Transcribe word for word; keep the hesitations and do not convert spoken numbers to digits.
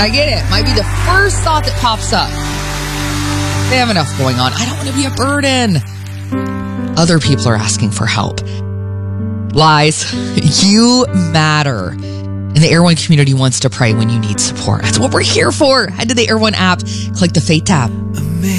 I get it. Might be the first thought that pops up. They have enough going on. I don't want to be a burden. Other people are asking for help. Lies. You matter. And the Air One community wants to pray when you need support. That's what we're here for. Head to the Air One app. Click the Faith tab.